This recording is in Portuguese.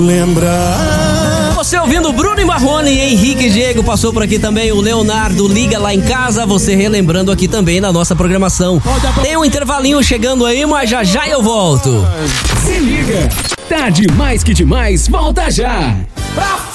Lembrar. Você ouvindo Bruno e Marrone, Henrique e Diego, passou por aqui também o Leonardo, Liga Lá em Casa, você relembrando aqui também na nossa programação. Tem um intervalinho chegando aí, mas já eu volto. Se liga, tá demais que demais, volta já.